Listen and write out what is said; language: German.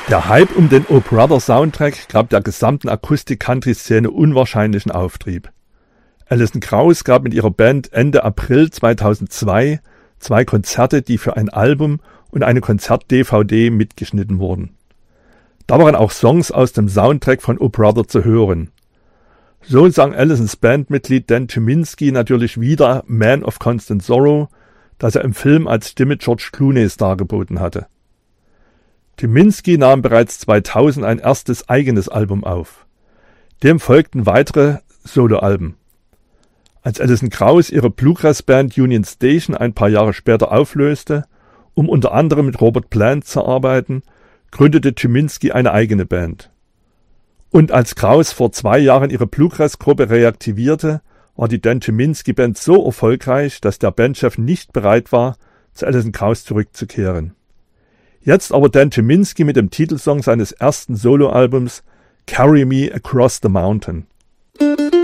Der Hype um den Oh Brother Soundtrack gab der gesamten Akustik-Country-Szene unwahrscheinlichen Auftrieb. Alison Krauss gab mit ihrer Band Ende April 2002 2 Konzerte, die für ein Album und eine Konzert-DVD mitgeschnitten wurden. Da waren auch Songs aus dem Soundtrack von Oh Brother zu hören. So sang Alisons Bandmitglied Dan Tyminski natürlich wieder Man of Constant Sorrow, das er im Film als Stimme George Clooneys dargeboten hatte. Tyminski nahm bereits 2000 ein erstes eigenes Album auf. Dem folgten weitere Soloalben. Als Alison Krauss ihre Bluegrass-Band Union Station ein paar Jahre später auflöste, um unter anderem mit Robert Plant zu arbeiten, gründete Tyminski eine eigene Band. Und als Krauss vor 2 Jahren ihre Bluegrass-Gruppe reaktivierte, war die Dan Tyminski-Band so erfolgreich, dass der Bandchef nicht bereit war, zu Alison Krauss zurückzukehren. Jetzt aber Dan Tyminski mit dem Titelsong seines ersten Soloalbums Carry Me Across the Mountain.